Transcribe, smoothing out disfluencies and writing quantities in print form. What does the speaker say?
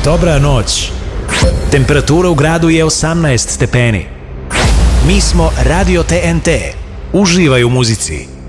Dobra noć. Temperatura u gradu je 18 stepeni. Mi smo Radio TNT. Uživaj u muzici.